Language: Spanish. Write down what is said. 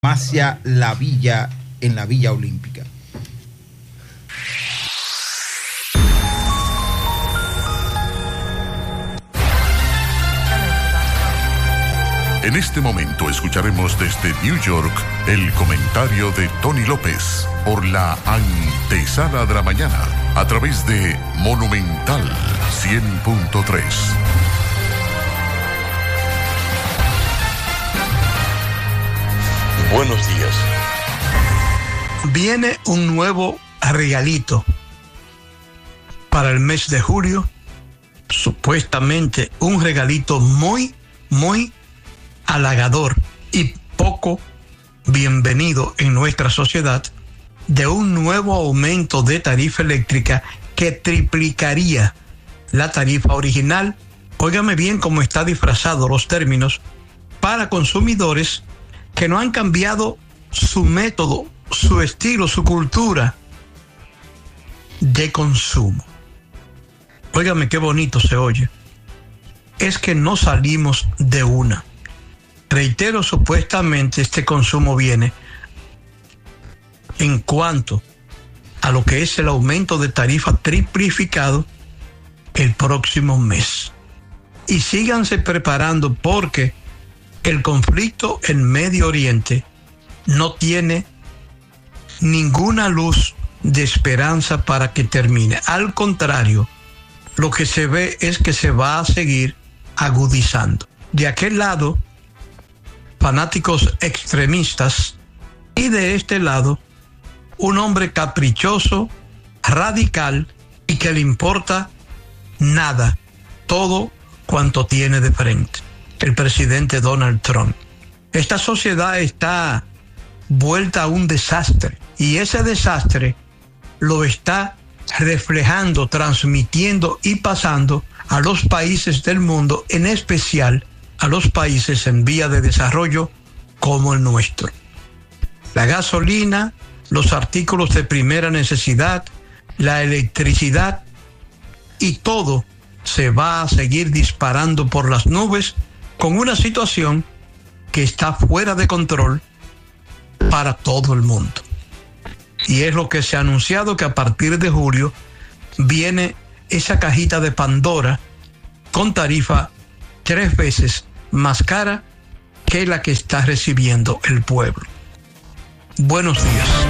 Farmacia La Villa en la Villa Olímpica. En este momento escucharemos desde New York el comentario de Tony López por la antesala de la mañana a través de Monumental 100.3. Buenos días. Viene un nuevo regalito para el mes de julio. Supuestamente un regalito muy halagador y poco bienvenido en nuestra sociedad, de un nuevo aumento de tarifa eléctrica que triplicaría la tarifa original. Óigame bien cómo está disfrazado los términos para consumidores que no han cambiado su método, su estilo, su cultura de consumo. Óigame qué bonito se oye. Es que no salimos de una. Reitero, supuestamente este consumo viene en cuanto a lo que es el aumento de tarifa triplificado el próximo mes. Y síganse preparando porque el conflicto en Medio Oriente no tiene ninguna luz de esperanza para que termine. Al contrario, lo que se ve es que se va a seguir agudizando. De aquel lado, fanáticos extremistas, y de este lado, un hombre caprichoso, radical y que le importa nada, todo cuanto tiene de frente, el presidente Donald Trump. Esta sociedad está vuelta a un desastre y ese desastre lo está reflejando, transmitiendo y pasando a los países del mundo, en especial a los países en vía de desarrollo como el nuestro. La gasolina, los artículos de primera necesidad, la electricidad y todo se va a seguir disparando por las nubes con una situación que está fuera de control para todo el mundo. Y es lo que se ha anunciado, que a partir de julio viene esa cajita de Pandora con tarifa 3 veces más cara que la que está recibiendo el pueblo. Buenos días.